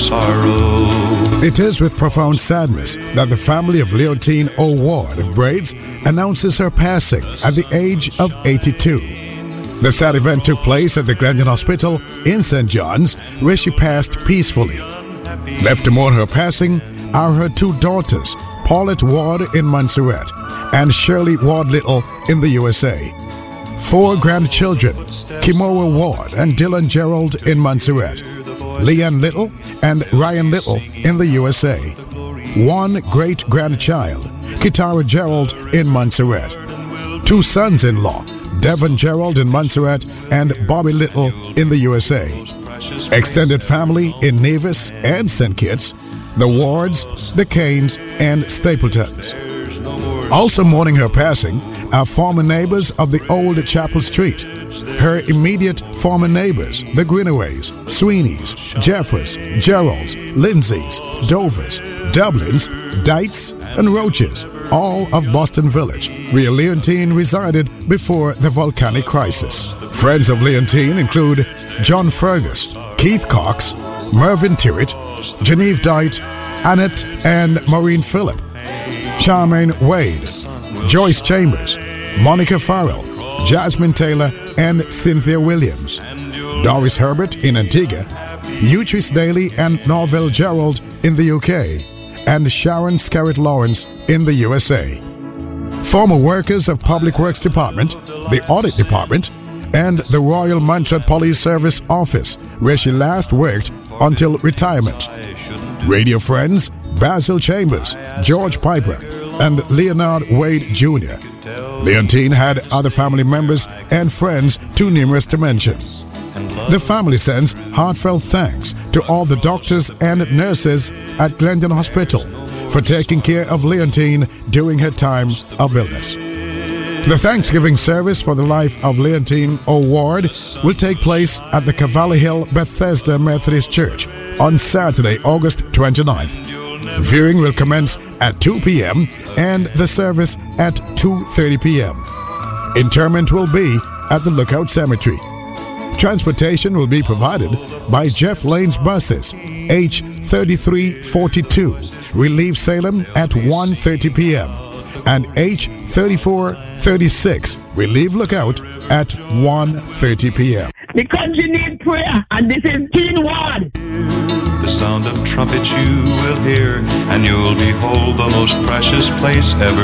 sorrow. It is with profound sadness that the family of Leontine O. Ward of Braids announces her passing at the age of 82. The sad event took place at the Glendon Hospital in St. John's, where she passed peacefully. Left to mourn her passing are her two daughters, Paulette Ward in Montserrat and Shirley Ward Little in the USA. 4 grandchildren, Kimoa Ward and Dylan Gerald in Montserrat, Leanne Little and Ryan Little in the USA. 1 great-grandchild, Kitara Gerald in Montserrat. 2 sons-in-law, Devon Gerald in Montserrat and Bobby Little in the USA. Extended family in Nevis and St. Kitts, the Wards, the Canes, and Stapletons. Also mourning her passing are former neighbors of the old Chapel Street. Her immediate former neighbors, the Greenaways, Sweeneys, Jeffers, Geralds, Lindsays, Dovers, Dublins, Dites, and Roaches, all of Boston Village, where Leontine resided before the volcanic crisis. Friends of Leontine include John Fergus, Keith Cox, Mervyn Tyrrett, Genevieve Dite, Annette and Maureen Phillip, Charmaine Wade, Joyce Chambers, Monica Farrell, Jasmine Taylor, and Cynthia Williams, Doris Herbert in Antigua, Utrice Daly and Norville Gerald in the UK, and Sharon Scarrett Lawrence in the USA. Former workers of Public Works Department, the Audit Department, and the Royal Montserrat Police Service Office, where she last worked until retirement. Radio friends Basil Chambers, George Piper, and Leonard Wade Jr. Leontine had other family members and friends too numerous to mention. The family sends heartfelt thanks to all the doctors and nurses at Glendon Hospital for taking care of Leontine during her time of illness. The Thanksgiving service for the life of Leontine O. Ward will take place at the Cavalry Hill Bethesda Methodist Church on Saturday, August 29th. Viewing will commence at 2 p.m. and the service at 2:30 p.m. Interment will be at the Lookout Cemetery. Transportation will be provided by Jeff Lane's buses, H3342, relieve Salem at 1:30 p.m. and H3436, relieve Lookout at 1:30 p.m. Because you need prayer, and this is Teen Ward. The sound of trumpets you will hear, and you'll behold the most precious place ever